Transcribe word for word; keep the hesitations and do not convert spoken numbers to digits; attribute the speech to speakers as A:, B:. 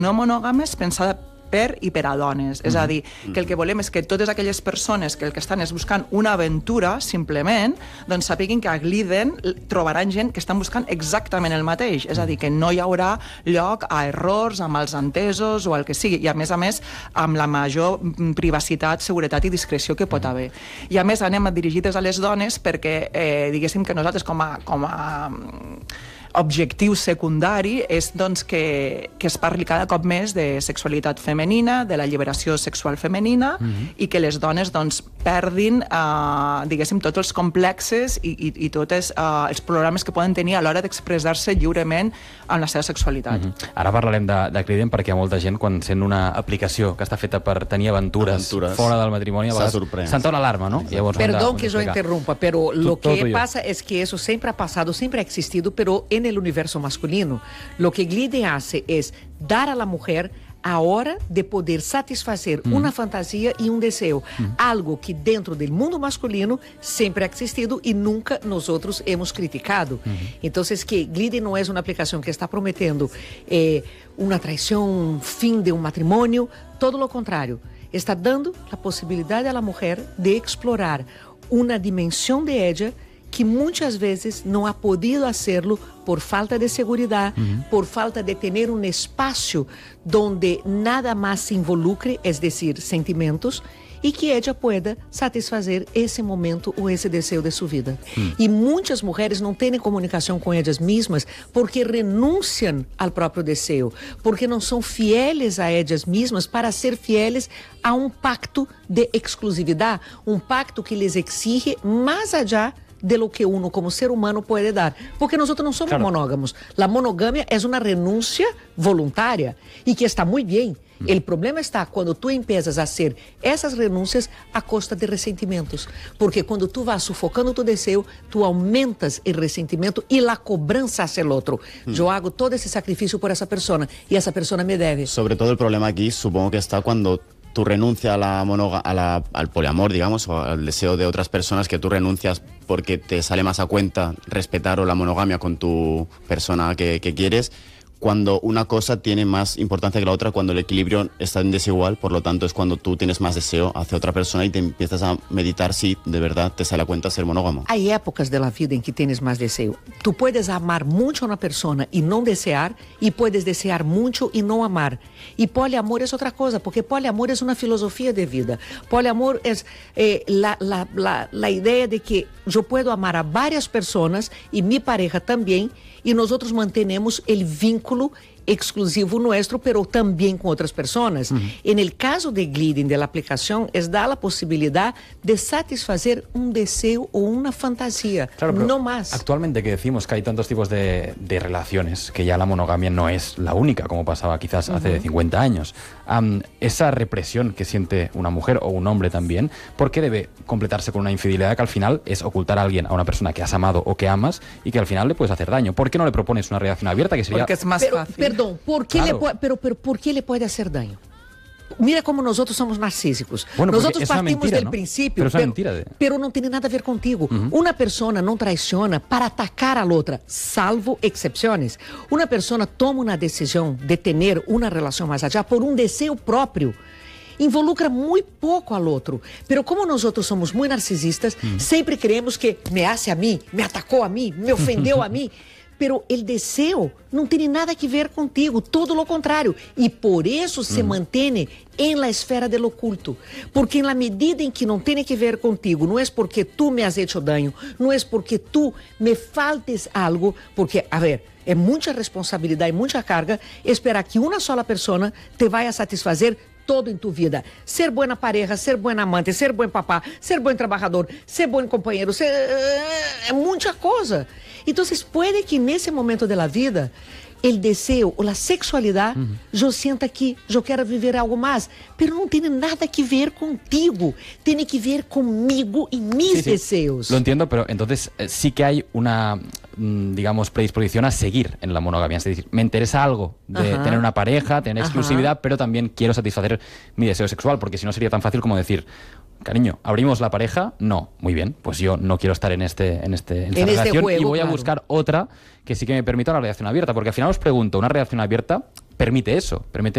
A: no monògames pensada per i per a dones. Mm-hmm. És a dir, que el que volem és que totes aquelles persones que el que estan és buscant una aventura, simplement, doncs sapiguin que a Gliden trobaran gent que estan buscant exactament el mateix. És a dir, que no hi haurà lloc a errors, a mals entesos o el que sigui. I, a més a més, amb la major privacitat, seguretat i discreció que pot haver. I, a més, anem dirigides a les dones perquè, eh, diguéssim que nosaltres, com a... Com a objectiu secundari és doncs, que, que es parli cada cop més de sexualitat femenina, de la lliberació sexual femenina, mm-hmm. i que les dones doncs, perdin eh, diguéssim, tots els complexes i, i, i tots eh, els problemes que poden tenir a l'hora d'expressar-se lliurement en la seva sexualitat.
B: Mm-hmm. Ara parlarem de, de Gliden perquè molta gent, quan sent una aplicació que està feta per tenir aventures, aventures. fora del matrimoni, a vegades s'entona l'alarma, ¿no?
C: Perdón que yo interrumpa, pero lo que pasa es que eso siempre ha pasado, siempre ha existido, pero en el universo masculino, lo que Gliden hace es dar a la mujer a hora de poder satisfacer mm. una fantasía y un deseo, mm. algo que dentro del mundo masculino siempre ha existido y nunca nosotros hemos criticado. Mm. Entonces, que Gliden no es una aplicación que está prometiendo eh, una traición, fin de un matrimonio, todo lo contrario, está dando la posibilidad a la mujer de explorar una dimensión de ella que muchas veces no ha podido hacerlo por falta de seguridad, uh-huh. por falta de tener un espacio donde nada más se involucre, es decir, sentimientos, y que ella pueda satisfazer esse momento ou esse desejo de sua vida. Hum. E muitas mulheres não têm comunicação com elas mesmas porque renunciam ao próprio desejo, porque não são fieles a elas mesmas para ser fieles a um pacto de exclusividade, um pacto que lhes exige mais allá de lo que uno como ser humano puede dar. Porque nosotros no somos claro. monógamos. La monogamia es una renuncia voluntaria y que está muy bien. Mm. El problema está cuando tú empiezas a hacer esas renuncias a costa de resentimientos. Porque cuando tú vas sufocando tu deseo, tú aumentas el resentimiento y la cobranza hacia el otro. Mm. Yo hago todo ese sacrificio por esa persona y esa persona me debe.
D: Sobre todo el problema aquí supongo que está cuando tú renuncias a la monoga, a la, al poliamor, digamos, o al deseo de otras personas, que tú renuncias porque te sale más a cuenta respetar o la monogamia con tu persona que, que quieres, cuando una cosa tiene más importancia que la otra, cuando el equilibrio está en desigual, por lo tanto es cuando tú tienes más deseo hacia otra persona y te empiezas a meditar si de verdad te sale a cuenta ser monógamo.
C: Hay épocas de la vida en que tienes más deseo. Tú puedes amar mucho a una persona y no desear, y puedes desear mucho y no amar. Y poliamor es otra cosa, porque poliamor es una filosofía de vida. Poliamor es eh, la, la, la, la idea de que yo puedo amar a varias personas y mi pareja también, y nosotros mantenemos el vínculo exclusivo nuestro, pero también con otras personas. Uh-huh. En el caso de Gliden, de la aplicación, es dar la posibilidad de satisfacer un deseo o una fantasía, claro, no más.
B: Actualmente que decimos que hay tantos tipos de, de relaciones, que ya la monogamia no es la única, como pasaba quizás uh-huh. hace cincuenta años. Um, esa represión que siente una mujer o un hombre también, ¿por qué debe completarse con una infidelidad que al final es ocultar a alguien, a una persona que has amado o que amas, y que al final le puedes hacer daño? ¿Por qué no le propones una relación abierta que sería...
A: Porque es más
C: pero,
A: fácil.
C: Perdón, ¿por qué, claro. le, pero, pero, ¿por qué le puede hacer daño? Mira como nosotros somos narcísicos. Bueno, nosotros partimos mentira, del ¿no? principio,
B: pero,
C: pero,
B: pero, de...
C: pero no tiene nada a ver contigo. Uh-huh. Una persona no traiciona para atacar a la otra, salvo excepciones. Una persona toma una decisión de tener una relación más allá por un deseo propio. Involucra muy poco al otro. Pero como nosotros somos muy narcisistas, uh-huh. siempre creemos que me hace a mí, me atacó a mí, me ofendeu a mí. Pero el deseo no tiene nada que ver contigo, todo lo contrario. Y por eso se mm. mantiene en la esfera del oculto. Porque en la medida en que no tiene que ver contigo, no es porque tú me has hecho daño, no es porque tú me faltes algo, porque, a ver, é muita responsabilidade e muita carga esperar que uma sola pessoa te vá a satisfazer todo em tu vida. Ser buena pareja, ser buen amante, ser buen papá, ser buen trabajador, ser buen compañero, ser... é muita coisa. Então, puede que nesse momento da vida, o desejo ou a sexualidade, uhum. eu sinta que eu quero viver algo mais, mas não tem nada que ver contigo, tem que ver comigo e mis sí, sí. deseos.
B: Lo entiendo, pero entonces eh, sí que hay una, digamos, predisposición a seguir en la monogamia. Es decir, me interesa algo de Ajá. tener una pareja, tener exclusividad, Ajá. pero también quiero satisfacer mi deseo sexual, porque si no sería tan fácil como decir... Cariño, ¿abrimos la pareja? No. Muy bien, pues yo no quiero estar en, este, en, este, en esta
C: en
B: relación
C: este juego,
B: y voy
C: claro.
B: a buscar otra que sí que me permita una relación abierta. Porque al final os pregunto, ¿una relación abierta permite eso? Permite